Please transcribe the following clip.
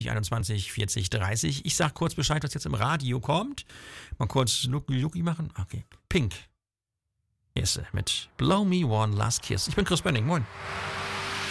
21 40 30. Ich sag kurz Bescheid, was jetzt im Radio kommt. Mal kurz Lucky machen. Okay. Pink. Yes, mit Blow Me One Last Kiss. Ich bin Chris Bönning. Moin.